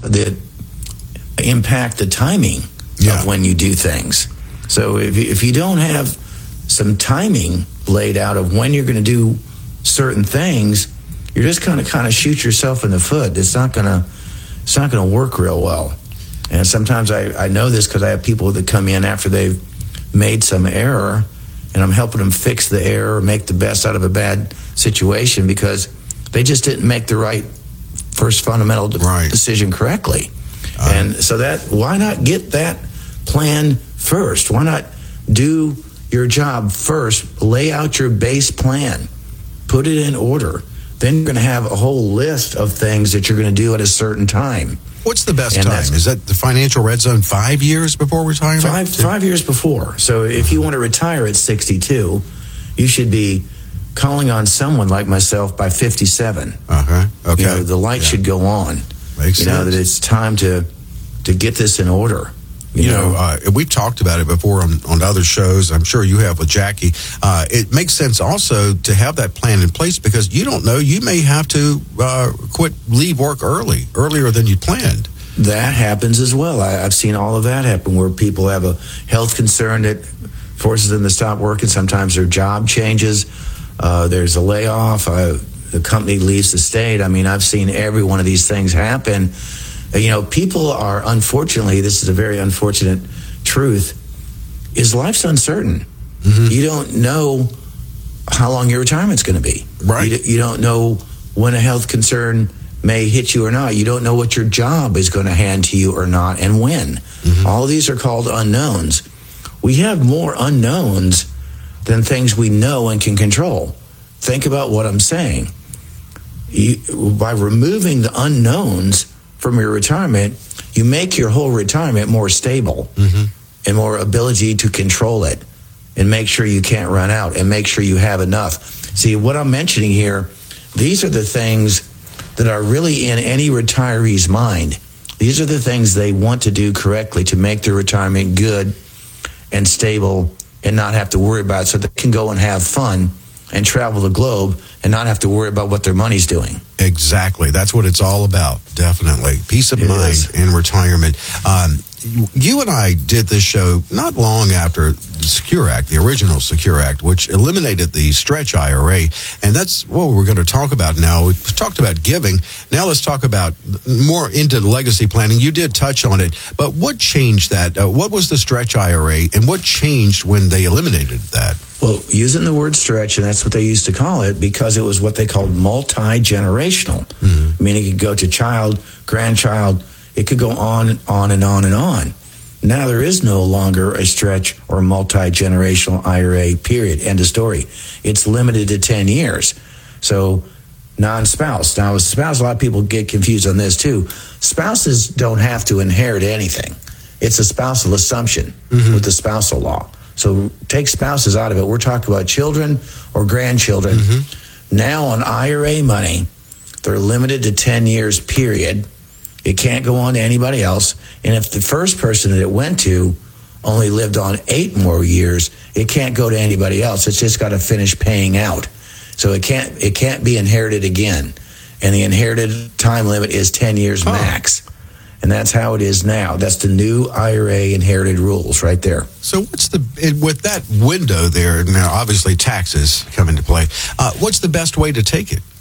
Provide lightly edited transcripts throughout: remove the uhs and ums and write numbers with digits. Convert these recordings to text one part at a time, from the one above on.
that impact the timing of when you do things. So if you don't have some timing laid out of when you're going to do certain things, you're just going to kind of shoot yourself in the foot. It's not going to work real well. And sometimes I know this because I have people that come in after they've made some error, and I'm helping them fix the error, make the best out of a bad situation because they just didn't make the right first fundamental decision correctly. And so why not get that plan first? Why not do your job first? Lay out your base plan. Put it in order. Then you're going to have a whole list of things that you're going to do at a certain time. What's the best time? Is that the financial red zone 5 years before retirement? 5 years before. So if you want to retire at 62, you should be calling on someone like myself by 57. Okay. You know, the light should go on. Makes sense. That it's time to get this in order. You know, we've talked about it before on other shows. I'm sure you have with Jackie. It makes sense also to have that plan in place because you don't know. You may have to leave work earlier than you planned. That happens as well. I've seen all of that happen where people have a health concern that forces them to stop working. Sometimes their job changes. There's a layoff. The company leaves the state. I mean, I've seen every one of these things happen. You know, people are, unfortunately, this is a very unfortunate truth, is life's uncertain. Mm-hmm. You don't know how long your retirement's going to be. Right. You don't know when a health concern may hit you or not. You don't know what your job is going to hand to you or not and when. Mm-hmm. All of these are called unknowns. We have more unknowns than things we know and can control. Think about what I'm saying. By removing the unknowns from your retirement, you make your whole retirement more stable and more ability to control it and make sure you can't run out and make sure you have enough. See, what I'm mentioning here, these are the things that are really in any retiree's mind. These are the things they want to do correctly to make their retirement good and stable and not have to worry about it so they can go and have fun and travel the globe and not have to worry about what their money's doing. Exactly. That's what it's all about, definitely. Peace of mind in retirement. You and I did this show not long after the Secure Act, the original Secure Act, which eliminated the stretch IRA. And that's what we're going to talk about now. We've talked about giving. Now let's talk about more into legacy planning. You did touch on it. But what changed that? What was the stretch IRA and what changed when they eliminated that? Well, using the word stretch, and that's what they used to call it because it was what they called multi-generational. Mm-hmm. Meaning it could go to child, grandchild, it could go on and on and on and on. Now there is no longer a stretch or multi-generational IRA, period. End of story. It's limited to 10 years. So non-spouse. Now, a spouse, a lot of people get confused on this too. Spouses don't have to inherit anything. It's a spousal assumption with the spousal law. So take spouses out of it. We're talking about children or grandchildren. Now on IRA money, they're limited to 10 years, period. It can't go on to anybody else. And if the first person that it went to only lived on 8 more years, it can't go to anybody else. It's just got to finish paying out. So it can't be inherited again. And the inherited time limit is 10 years max. And that's how it is now. That's the new IRA inherited rules right there. So what's with that window there, now obviously taxes come into play, what's the best way to take it?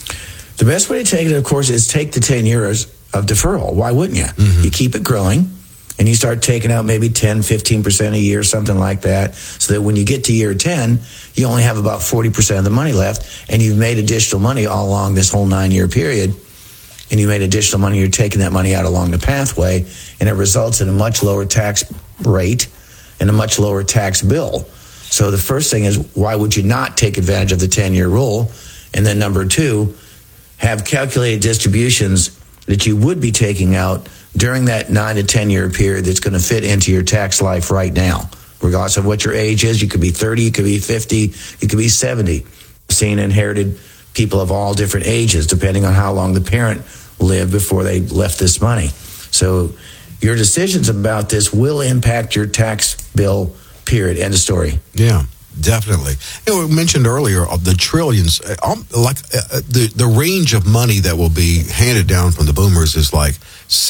The best way to take it, of course, is take the 10 years of deferral. Why wouldn't you? You keep it growing, and you start taking out maybe 10, 15% a year, something like that, so that when you get to year 10, you only have about 40% of the money left, and you've made additional money all along this whole 9-year period, and you made additional money, you're taking that money out along the pathway, and it results in a much lower tax rate and a much lower tax bill. So the first thing is, why would you not take advantage of the 10-year rule? And then number 2, have calculated distributions that you would be taking out during that 9 to 10 year period that's going to fit into your tax life right now. Regardless of what your age is, you could be 30, you could be 50, you could be 70. I've seen inherited people of all different ages, depending on how long the parent lived before they left this money. So your decisions about this will impact your tax bill, period. End of story. Yeah. Definitely. You know, we mentioned earlier of the trillions, the range of money that will be handed down from the boomers is like